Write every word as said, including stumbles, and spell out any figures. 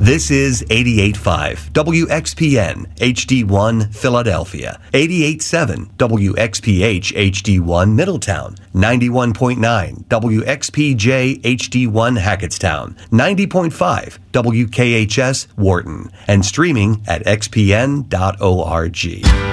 This is eighty-eight point five W X P N H D one Philadelphia, eighty-eight point seven W X P H H D one Middletown, ninety-one point nine W X P J H D one Hackettstown, ninety point five W K H S Wharton, and streaming at x p n dot org.